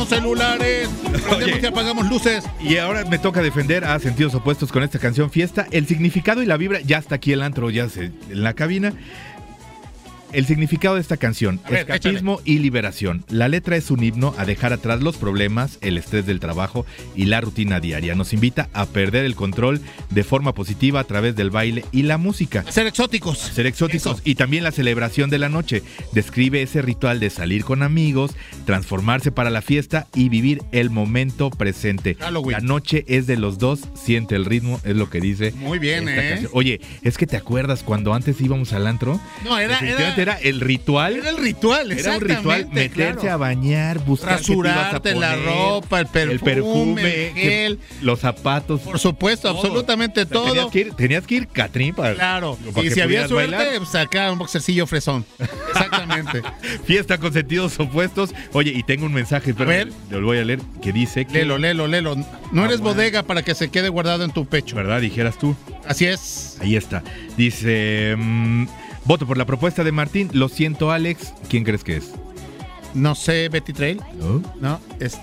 celulares, prendemos y apagamos luces. Y ahora me toca defender a Sentidos Opuestos con esta canción Fiesta. El significado y la vibra, ya está aquí el antro, en la cabina. El significado de esta canción, escapismo y liberación. La letra es un himno a dejar atrás los problemas, el estrés del trabajo y la rutina diaria. Nos invita a perder el control de forma positiva a través del baile y la música. Ser exóticos. Eso. Y también la celebración de la noche. Describe ese ritual de salir con amigos, transformarse para la fiesta y vivir el momento presente. Halloween. La noche es de los dos, siente el ritmo, es lo que dice. Muy bien, canción. Oye, es que te acuerdas cuando antes íbamos al antro. No, era el ritual. Era el ritual, era un ritual meterse a bañar, buscar rasurarte la ropa, el perfume, el gel, los zapatos. Por supuesto, todo. Absolutamente todo. Tenías que ir Catrín para. Claro. Y si había suerte, pues sacar un boxercillo fresón. Exactamente. Fiesta con sentidos opuestos. Oye, y tengo un mensaje, pero lo voy a leer, que dice que. Léelo. No eres bodega para que se quede guardado en tu pecho. ¿Verdad? Dijeras tú. Así es. Ahí está. Dice. Voto por la propuesta de Martín. Lo siento, Alex. ¿Quién crees que es? No sé, Betty Trail. No,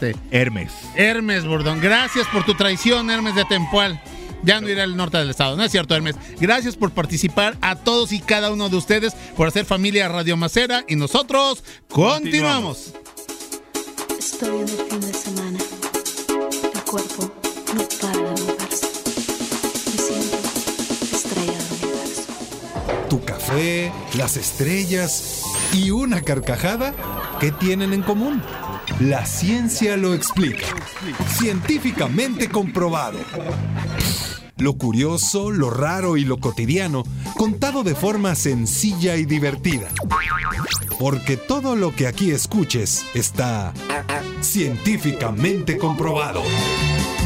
Hermes, Bordón. Gracias por tu traición, Hermes de Tempual. Ya no iré al norte del estado. No es cierto, Hermes. Gracias por participar, a todos y cada uno de ustedes, por hacer familia Radio Macera. Y nosotros continuamos. Estoy en el fin de semana. El cuerpo no para de moverse. Me siento estrella del universo. Tu café, las estrellas y una carcajada, ¿qué tienen en común? La ciencia lo explica. Científicamente comprobado. Lo curioso, lo raro y lo cotidiano, contado de forma sencilla y divertida. Porque todo lo que aquí escuches está científicamente comprobado.